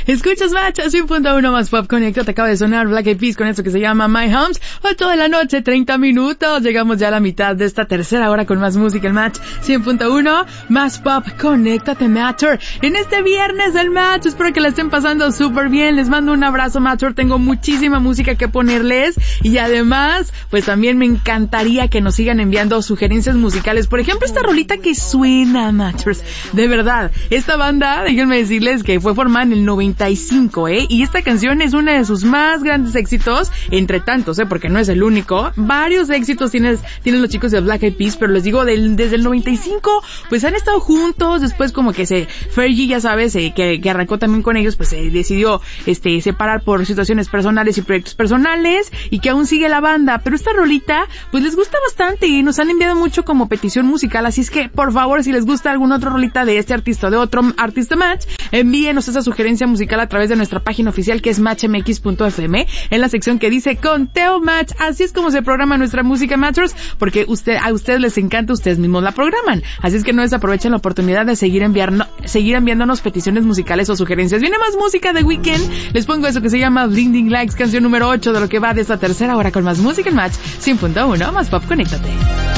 Escuchas Match, 100.1 más pop. Conecta, te acaba de sonar Black Eyed Peas con esto que se llama My Homes. 8 de la noche, 30 minutos. Llegamos ya a la mitad de esta tercera hora con más música en Match 100.1 más pop. Conéctate, Matcher. En este viernes del Match, espero que la estén pasando súper bien. Les mando un abrazo, Matcher. Tengo muchísima música que ponerles. Y además, pues también me encantaría que nos sigan enviando sugerencias musicales. Por ejemplo, esta rolita que suena, Matchers. De verdad, esta banda, déjenme decirles que fue formada en el 95, y esta canción es una de sus más grandes éxitos, entre tantos, porque no es el único. Varios éxitos tienen los chicos de Black Eyed Peas, pero les digo, desde el 95, pues han estado juntos. Después como que Fergie, ya sabes, que arrancó también con ellos, pues se decidió separar por situaciones personales y proyectos personales, y que aún sigue la banda. Pero esta rolita, pues les gusta bastante y nos han enviado mucho como petición musical, así es que, por favor, si les gusta alguna otra rolita de este artista o de otro artista Match, envíenos esa sugerencia musical a través de nuestra página oficial, que es matchmx.fm, en la sección que dice Conteo Match. Así es como se programa nuestra música, Matchers, porque a ustedes les encanta, ustedes mismos la programan. Así es que no desaprovechen la oportunidad de seguir enviándonos peticiones musicales o sugerencias. Viene más música de Weeknd. Les pongo eso que se llama Blinding Lights, canción número 8 de lo que va de esta tercera hora con más música en Match 100.1 más pop. Conéctate.